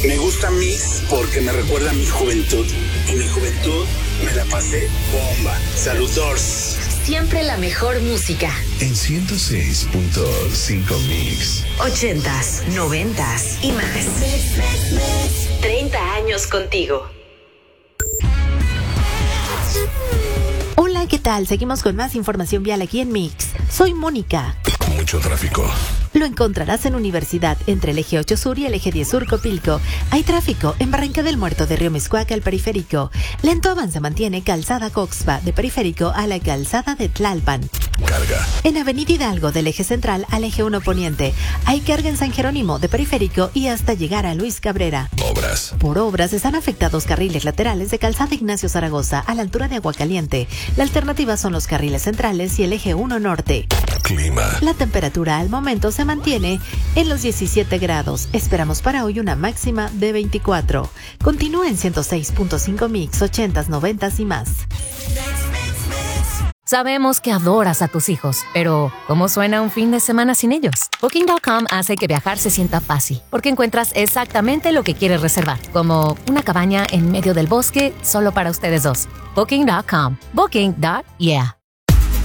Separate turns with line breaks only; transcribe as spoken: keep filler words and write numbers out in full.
Me gusta Mix porque me recuerda a mi juventud. Y mi juventud me la pasé bomba. Saludos.
Siempre la mejor música.
En ciento seis punto cinco Mix.
Ochentas, noventas y más. Treinta años contigo.
Hola, ¿qué tal? Seguimos con más información vial aquí en Mix. Soy Mónica.
Mucho tráfico.
Lo encontrarás en Universidad, entre el eje ocho Sur y el eje diez Sur Copilco. Hay tráfico en Barranca del Muerto de Río Miscuaca al Periférico. Lento avance mantiene Calzada Coxpa de Periférico a la Calzada de Tlalpan.
Carga.
En Avenida Hidalgo del eje central al eje uno Poniente. Hay carga en San Jerónimo de Periférico y hasta llegar a Luis Cabrera.
Obras.
Por obras están afectados carriles laterales de Calzada Ignacio Zaragoza a la altura de Aguacaliente. La alternativa son los carriles centrales y el eje uno Norte.
Clima.
La temperatura al momento se mantiene en los diecisiete grados. Esperamos para hoy una máxima de veinticuatro. Continúa en ciento seis punto cinco Mix, ochentas, noventas y más.
Sabemos que adoras a tus hijos, pero ¿cómo suena un fin de semana sin ellos? Booking punto com hace que viajar se sienta fácil, porque encuentras exactamente lo que quieres reservar, como una cabaña en medio del bosque solo para ustedes dos. Booking punto com. Booking. Yeah.